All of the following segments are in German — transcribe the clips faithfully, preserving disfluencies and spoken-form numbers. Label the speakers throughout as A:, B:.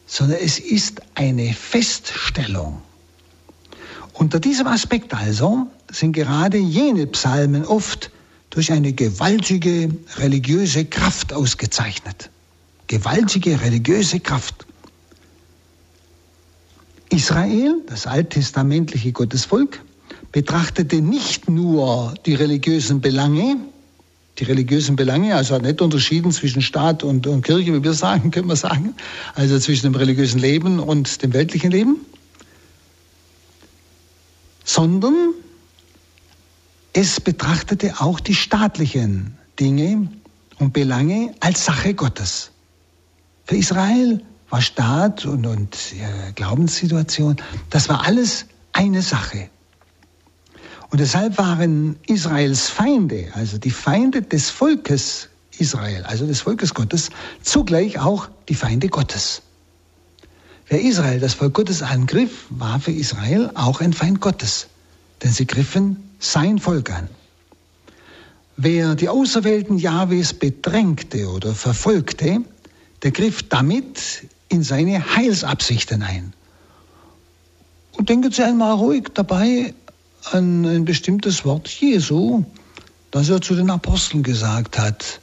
A: sondern es ist eine Feststellung. Unter diesem Aspekt also sind gerade jene Psalmen oft durch eine gewaltige religiöse Kraft ausgezeichnet. Gewaltige religiöse Kraft. Israel, das alttestamentliche Gottesvolk, betrachtete nicht nur die religiösen Belange, die religiösen Belange, also hat nicht unterschieden zwischen Staat und, und Kirche, wie wir sagen, können wir sagen, also zwischen dem religiösen Leben und dem weltlichen Leben, sondern es betrachtete auch die staatlichen Dinge und Belange als Sache Gottes. Für Israel war Staat und, und äh, Glaubenssituation, das war alles eine Sache. Und deshalb waren Israels Feinde, also die Feinde des Volkes Israel, also des Volkes Gottes, zugleich auch die Feinde Gottes. Wer Israel, das Volk Gottes, angriff, war für Israel auch ein Feind Gottes, denn sie griffen sein Volk an. Wer die Auserwählten Jahwes bedrängte oder verfolgte, der griff damit in seine Heilsabsichten ein. Und denken Sie einmal ruhig dabei an ein bestimmtes Wort Jesu, das er zu den Aposteln gesagt hat.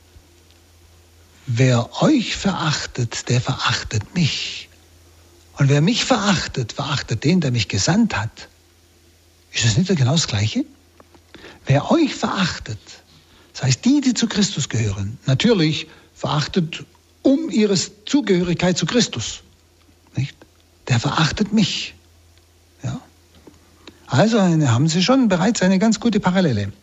A: Wer euch verachtet, der verachtet mich. Und wer mich verachtet, verachtet den, der mich gesandt hat. Ist das nicht genau das Gleiche? Wer euch verachtet, das heißt die, die zu Christus gehören, natürlich verachtet um ihre Zugehörigkeit zu Christus, nicht? Der verachtet mich. Ja? Also haben Sie schon bereits eine ganz gute Parallele.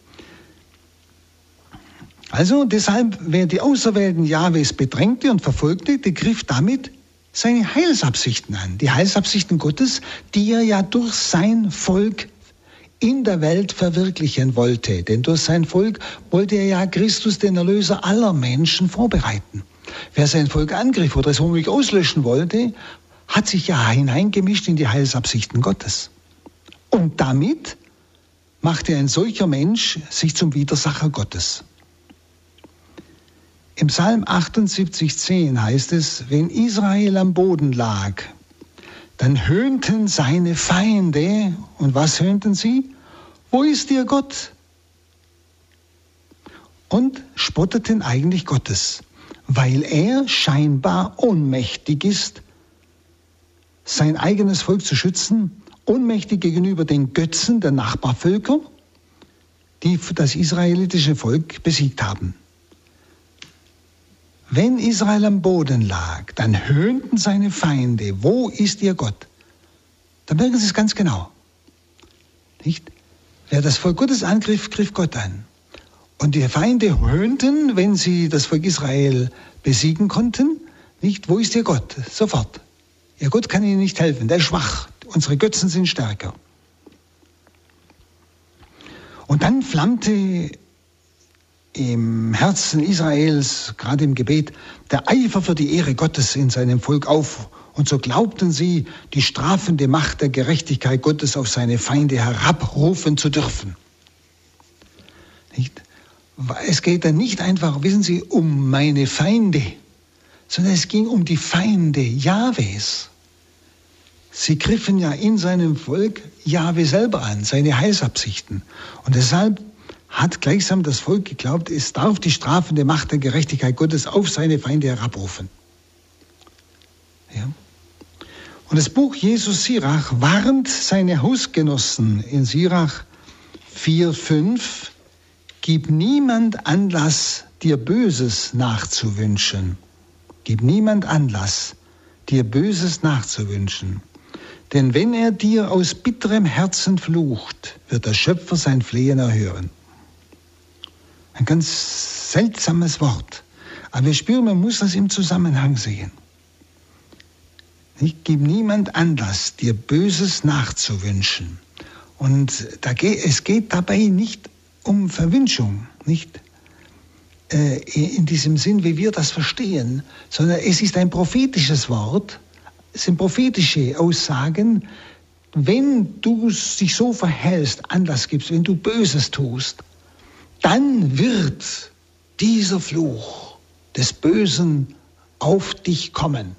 A: Also deshalb, wer die Auserwählten Jahwes bedrängte und verfolgte, der griff damit seine Heilsabsichten an. Die Heilsabsichten Gottes, die er ja durch sein Volk in der Welt verwirklichen wollte. Denn durch sein Volk wollte er ja Christus, den Erlöser aller Menschen, vorbereiten. Wer sein Volk angriff oder es womöglich auslöschen wollte, hat sich ja hineingemischt in die Heilsabsichten Gottes. Und damit machte ein solcher Mensch sich zum Widersacher Gottes. Im Psalm achtundsiebzig zehn heißt es, wenn Israel am Boden lag, dann höhnten seine Feinde. Und was höhnten sie? Wo ist ihr Gott? Und spotteten eigentlich Gottes, weil er scheinbar ohnmächtig ist, sein eigenes Volk zu schützen, ohnmächtig gegenüber den Götzen der Nachbarvölker, die das israelitische Volk besiegt haben. Wenn Israel am Boden lag, dann höhnten seine Feinde, wo ist ihr Gott? Dann merken Sie es ganz genau. Nicht? Wer das Volk Gottes angriff, griff Gott an. Und die Feinde höhnten, wenn sie das Volk Israel besiegen konnten, nicht? Wo ist ihr Gott? Sofort. Ihr Gott kann ihnen nicht helfen, der ist schwach. Unsere Götzen sind stärker. Und dann flammte im Herzen Israels, gerade im Gebet, der Eifer für die Ehre Gottes in seinem Volk auf. Und so glaubten sie, die strafende Macht der Gerechtigkeit Gottes auf seine Feinde herabrufen zu dürfen. Nicht? Es geht dann nicht einfach, wissen Sie, um meine Feinde, sondern es ging um die Feinde Jahwes. Sie griffen ja in seinem Volk Jahwe selber an, seine Heilsabsichten. Und deshalb hat gleichsam das Volk geglaubt, es darf die strafende Macht der Gerechtigkeit Gottes auf seine Feinde herabrufen. Ja. Und das Buch Jesus Sirach warnt seine Hausgenossen in Sirach vier fünf, gib niemand Anlass, dir Böses nachzuwünschen. Gib niemand Anlass, dir Böses nachzuwünschen. Denn wenn er dir aus bitterem Herzen flucht, wird der Schöpfer sein Flehen erhören. Ein ganz seltsames Wort. Aber wir spüren, man muss das im Zusammenhang sehen. Ich gebe niemand Anlass, dir Böses nachzuwünschen. Und da geht, es geht dabei nicht um Verwünschung, nicht äh, in diesem Sinn, wie wir das verstehen, sondern es ist ein prophetisches Wort, es sind prophetische Aussagen. Wenn du dich so verhältst, Anlass gibst, wenn du Böses tust, dann wird dieser Fluch des Bösen auf dich kommen.